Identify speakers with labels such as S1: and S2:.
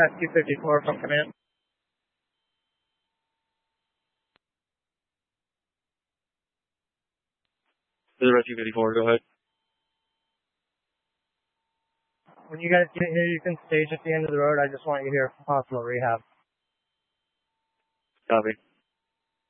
S1: Rescue 54 from command.
S2: This is Rescue 54, go ahead.
S1: When you guys get here, you can stage at the end of the road. I just want you here for possible rehab.
S2: Copy.